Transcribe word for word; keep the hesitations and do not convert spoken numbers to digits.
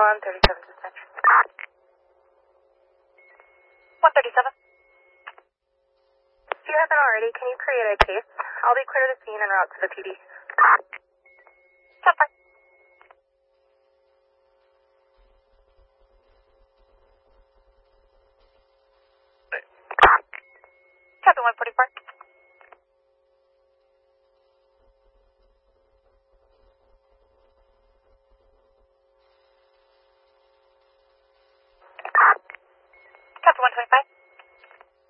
one thirty-seven dispatch. one thirty-seven. If you haven't already, can you create a case? I'll be clear to the scene and route to the P D. ten four. Copy one forty-four. Copy one twenty-five.